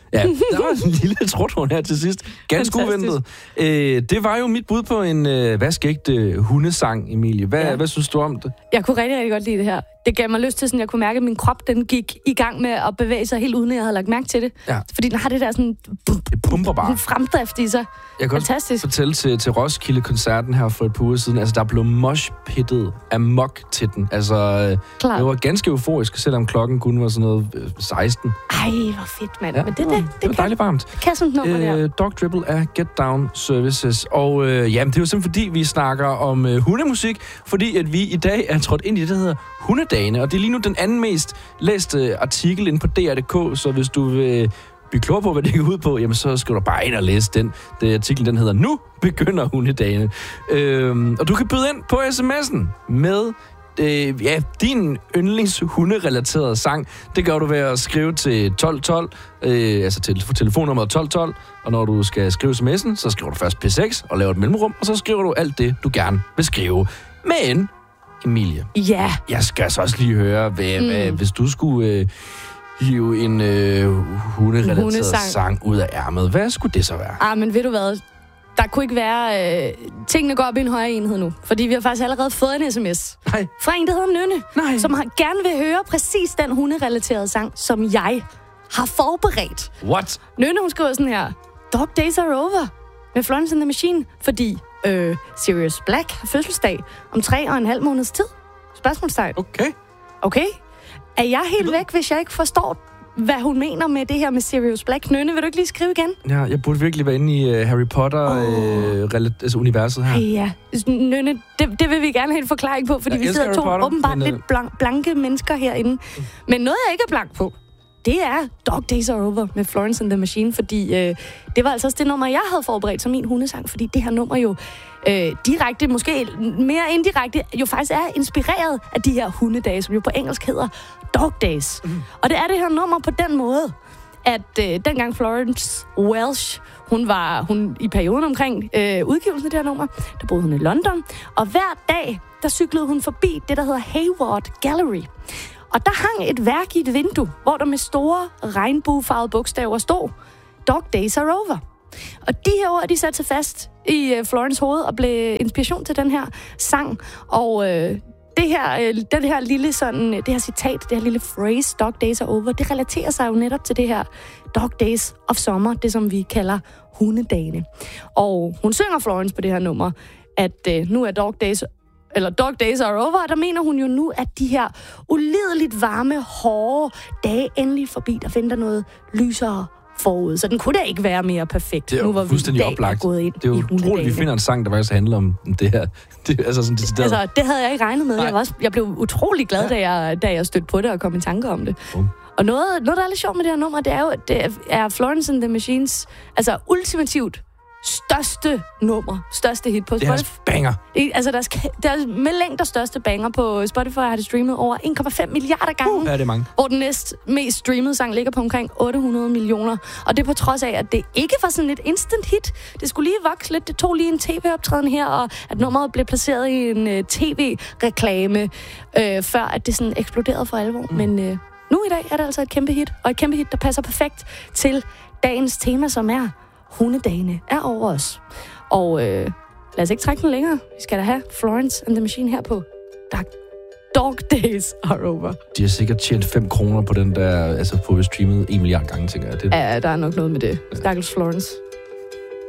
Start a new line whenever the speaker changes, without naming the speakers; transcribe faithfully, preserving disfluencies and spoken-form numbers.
Ja, der var en lille truthorn her til sidst. Ganske uventet. Øh, det var jo mit bud på en øh, vaskægte hundesang, Emilie. Hvad, ja. hvad synes du om det?
Jeg kunne rigtig, rigtig godt lide det her. Det gav mig lyst til, sådan, jeg kunne mærke, at min krop den gik i gang med at bevæge sig helt uden, at jeg havde lagt mærke til det. Ja. Fordi den har det der sådan...
Det pumper bare.
En fremdrift i sig.
Jeg kan
Fantastisk.
også fortælle til, til Roskilde-koncerten her for et par uger siden. Altså, der blev moshpittet amok til den. Altså, Klar. det var ganske euforisk, selvom klokken kun var sådan noget øh, seksten.
Ej, hvor fedt, mand. Ja, Men det, det, det, det,
det var dejligt varmt.
Det kan sådan et nummer der.
Øh, Dog Dribble er Get Down Services. Og øh, jamen, det er jo simpelthen fordi, vi snakker om øh, hundemusik, fordi at vi i dag er trådt ind i det, der hedder Hundedagene. Og det er lige nu den anden mest læste artikel inde på D R punktum d k, så hvis du vil blive klog på, hvad det går ud på, jamen så skal du bare ind og læse den. Det artikel, den hedder Nu begynder Hundedagene. Øhm, og du kan byde ind på sms'en med øh, ja, din yndlings hunderelaterede sang. Det gør du ved at skrive til tolv tolv, øh, altså til telefonnummeret tolv tolv, og når du skal skrive sms'en, så skriver du først P seks og laver et mellemrum, og så skriver du alt det, du gerne vil skrive. Men, Emilie,
ja.
jeg skal altså også lige høre, hvad, mm. hvad, hvis du skulle øh, hive en øh, hunderelateret Hundesang. sang ud af ærmet, hvad skulle det så være?
Ah, men ved du hvad? Der kunne ikke være... Øh, tingene går op i en højere enhed nu. Fordi vi har faktisk allerede fået en sms.
Nej.
Fra en, der hedder Nynne.
Nej.
Som har, gerne vil høre præcis den hunderelaterede sang, som jeg har forberedt.
What?
Nynne, hun skriver sådan her. Dog Days Are Over med Florence and the Machine. Fordi øh, Sirius Black har fødselsdag om tre og en halv måneds tid. Spørgsmålstegn.
Okay.
Okay. Er jeg helt væk, hvis jeg ikke forstår, hvad hun mener med det her med Sirius Black? Nynne, vil du ikke lige skrive igen?
Ja, jeg burde virkelig være inde i uh, Harry Potter-universet oh. uh, her.
Ej, ja. Nynne, det, det vil vi gerne have en forklaring på, fordi jeg vi sidder to Potter, åbenbart men, lidt blank, blanke mennesker herinde. Mm. Men noget, jeg ikke er blank på, det er Dog Days Are Over med Florence and the Machine, fordi øh, det var altså også det nummer, jeg havde forberedt som min hundesang, fordi det her nummer jo øh, direkte, måske mere indirekte, jo faktisk er inspireret af de her hundedage, som jo på engelsk hedder Dog Days. Mm. Og det er det her nummer på den måde, at øh, dengang Florence Welch, hun var hun i perioden omkring øh, udgivelsen af det her nummer, der boede hun i London, og hver dag, der cyklede hun forbi det, der hedder Hayward Gallery. Og der hang et værk i et vindue, hvor der med store regnbuefarvede bogstaver stod Dog Days Are Over. Og de her ord, de satte sig fast i uh, Florence hoved og blev inspiration til den her sang. Og uh, det her, uh, den her lille sådan, det her citat, det her lille phrase, Dog Days Are Over, det relaterer sig jo netop til det her Dog Days of Summer, det som vi kalder hundedagene. Og hun synger Florence på det her nummer, at uh, nu er Dog Days eller Dog Days Are Over, der mener hun jo nu, at de her ulideligt varme, hårde dage endelig forbi. Der finder noget lysere forud. Så den kunne da ikke være mere perfekt.
Det er jo
nu, hvor
fuldstændig
vi
oplagt.
Gået ind
det er jo utroligt, at vi finder en sang, der faktisk handler om det her. Det, altså, sådan, det,
altså, det havde jeg ikke regnet med. Jeg, var også, jeg blev utrolig glad, ja. da, jeg, da jeg stødte på det og kom i tanke om det. Um. Og noget, noget, der er lidt sjovt med det her nummer, det er jo, at det er Florence and the Machines, altså ultimativt største nummer, største hit på Spotify.
Det er banger.
Altså, der er, der er med længder største banger på Spotify, har det streamet over en komma fem milliarder gange.
Uh, ja, det er mange.
Hvor den næst mest streamede sang ligger på omkring otte hundrede millioner. Og det er på trods af, at det ikke var sådan et instant hit. Det skulle lige vokse lidt. Det tog lige en tv-optræden her, og at nummeret blev placeret i en uh, tv-reklame, øh, før at det sådan eksploderede for alvor. Mm. Men øh, nu i dag er det altså et kæmpe hit. Og et kæmpe hit, der passer perfekt til dagens tema, som er hundedagene er over os. Og øh, lad os ikke trække den længere. Vi skal da have Florence and the Machine her på Dog Days Are Over.
De har sikkert tjent fem kroner på den der, altså på streamet en milliard gange, tænker jeg. Det...
Ja, der er nok noget med det. Stakkels Florence.